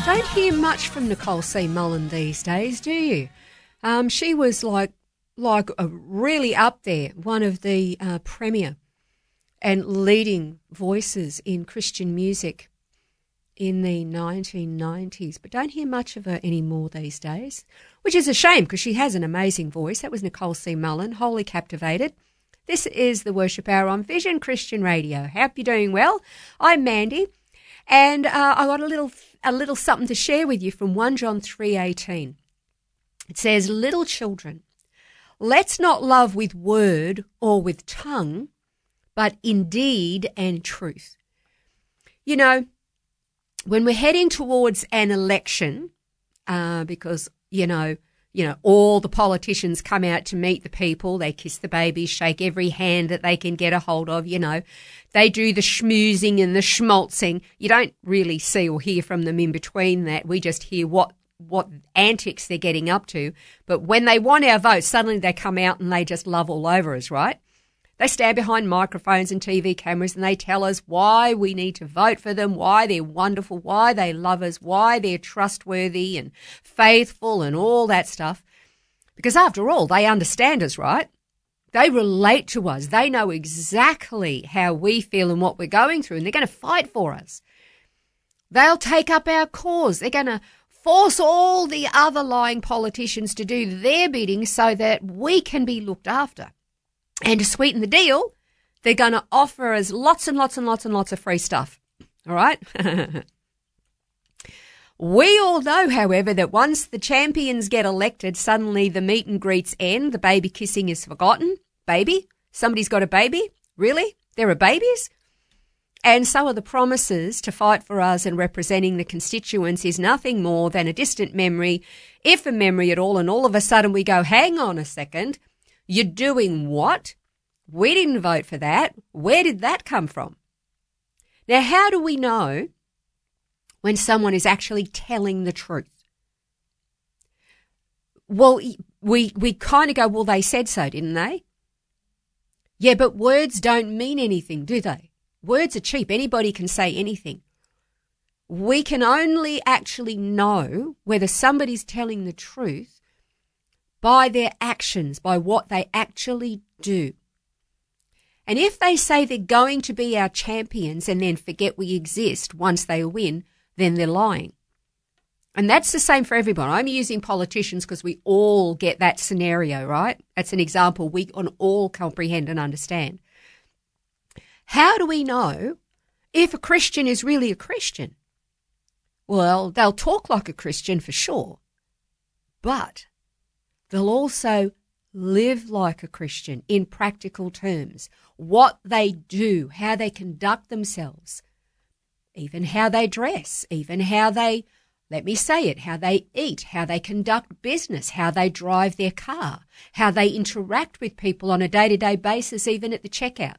Don't hear much from Nicole C. Mullen these days, do you? She was like really up there, one of the premier and leading voices in Christian music in the 1990s, but don't hear much of her anymore these days, which is a shame because she has an amazing voice. That was Nicole C. Mullen, Wholly Captivated. This is the Worship Hour on Vision Christian Radio. Hope you're doing well. I'm Mandy, and I got a little something to share with you from 1 John 3:18. It says, "Little children, let's not love with word or with tongue, but in deed and truth." You know, when we're heading towards an election, because, you know, all the politicians come out to meet the people. They kiss the babies, shake every hand that they can get a hold of, They do the schmoozing and the schmaltzing. You don't really see or hear from them in between that. We just hear what antics they're getting up to. But when they want our vote, suddenly they come out and they just love all over us, right? They stand behind microphones and TV cameras and they tell us why we need to vote for them, why they're wonderful, why they love us, why they're trustworthy and faithful and all that stuff. Because after all, they understand us, right? They relate to us. They know exactly how we feel and what we're going through, and they're going to fight for us. They'll take up our cause. They're going to force all the other lying politicians to do their bidding so that we can be looked after. And to sweeten the deal, they're going to offer us lots and lots and lots and lots of free stuff. All right? We all know, however, that once the champions get elected, suddenly the meet and greets end, the baby kissing is forgotten. Baby? Somebody's got a baby? Really? There are babies? And so are the promises to fight for us, and representing the constituents is nothing more than a distant memory, if a memory at all, and all of a sudden we go, hang on a second, you're doing what? We didn't vote for that. Where did that come from? Now, how do we know when someone is actually telling the truth? Well, we kind of go, well, they said so, didn't they? Yeah, but words don't mean anything, do they? Words are cheap. Anybody can say anything. We can only actually know whether somebody's telling the truth by their actions, by what they actually do. And if they say they're going to be our champions and then forget we exist once they win, then they're lying. And that's the same for everyone. I'm using politicians because we all get that scenario, right? That's an example we can all comprehend and understand. How do we know if a Christian is really a Christian? Well, they'll talk like a Christian for sure, but they'll also live like a Christian in practical terms. What they do, how they conduct themselves, even how they dress, even how they, how they eat, how they conduct business, how they drive their car, how they interact with people on a day-to-day basis, even at the checkout.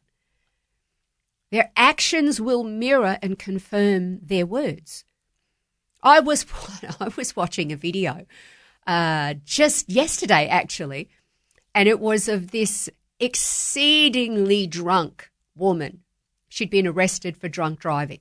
Their actions will mirror and confirm their words. I was watching a video just yesterday, actually, and it was of this exceedingly drunk woman. She'd been arrested for drunk driving.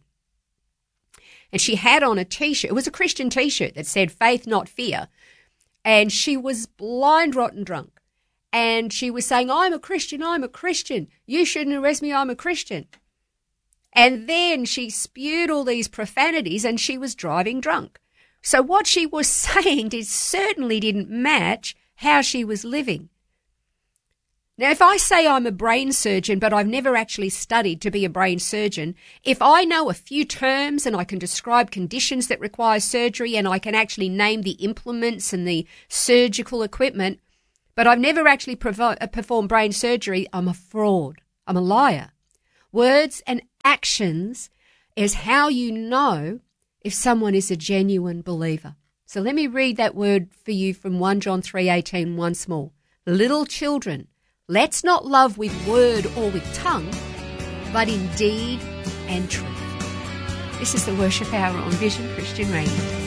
And she had on a T-shirt. It was a Christian T-shirt that said, "Faith, not fear." And she was blind, rotten drunk. And she was saying, I'm a Christian. You shouldn't arrest me, I'm a Christian. And then she spewed all these profanities and she was driving drunk. So what she was saying certainly didn't match how she was living. Now, if I say I'm a brain surgeon, but I've never actually studied to be a brain surgeon, if I know a few terms and I can describe conditions that require surgery and I can actually name the implements and the surgical equipment, but I've never actually performed brain surgery, I'm a fraud. I'm a liar. Words and actions is how you know if someone is a genuine believer. So let me read that word for you from 1 John 3:18 once more. Little children, let's not love with word or with tongue, but in deed and truth. This is the Worship Hour on Vision Christian Radio.